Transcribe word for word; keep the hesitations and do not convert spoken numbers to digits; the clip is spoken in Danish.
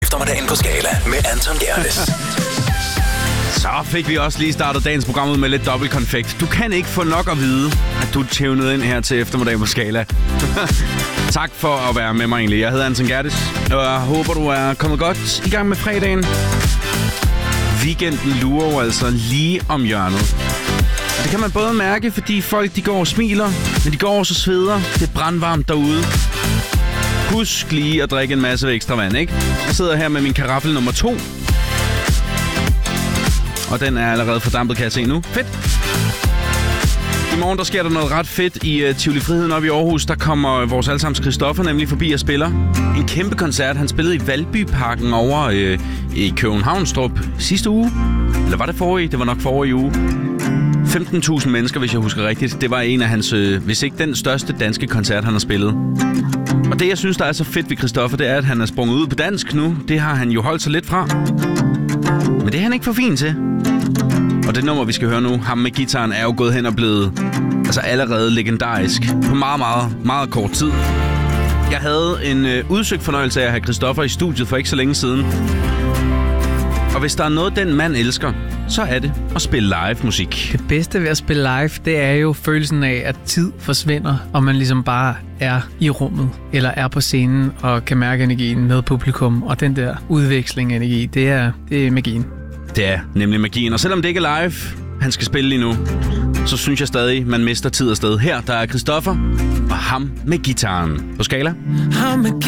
eftermiddagen på Skala med Anton Gernes. Så fik vi også lige startet dagens program ud med lidt dobbelt konfekt. Du kan ikke få nok at vide, at du er tunet ind her til eftermiddag på Skala. Tak for at være med mig egentlig. Jeg hedder Anton Gernes, og jeg håber, du er kommet godt i gang med fredagen. Weekenden lurer jo altså lige om hjørnet. Og det kan man både mærke, fordi folk de går og smiler, men de går også og sveder. Det er brandvarmt derude. Husk lige at drikke en masse ekstra vand, ikke? Jeg sidder her med min karaffel nummer to. Og den er allerede fordampet, kan jeg se nu. Fedt! I morgen der sker der noget ret fedt i uh, Tivoli Friheden oppe i Aarhus. Der kommer vores allesammens Christoffer nemlig forbi og spiller en kæmpe koncert. Han spillede i Valbyparken over uh, i Københavnstrup sidste uge. Eller var det forrige? Det var nok forrige uge. femten tusind mennesker, hvis jeg husker rigtigt. Det var en af hans, uh, hvis ikke den største danske koncert, han har spillet. Og det, jeg synes, der er så fedt ved Christoffer, det er, at han er sprunget ud på dansk nu. Det har han jo holdt sig lidt fra. Men det er han ikke for fin til. Og det nummer, vi skal høre nu, ham med gitaren, er jo gået hen og blevet altså allerede legendarisk på meget, meget, meget kort tid. Jeg havde en øh, udsøgt fornøjelse af at have Christoffer i studiet for ikke så længe siden. Og hvis der er noget, den mand elsker, så er det at spille live musik. Det bedste ved at spille live, det er jo følelsen af, at tid forsvinder, og man ligesom bare er i rummet, eller er på scenen og kan mærke energien med publikum. Og den der udveksling af energi, det er, det er magien. Det er nemlig magien. Og selvom det ikke er live, han skal spille lige nu, så synes jeg stadig, man mister tid og sted. Her der er Christoffer og ham med gitaren på Skala. Ham med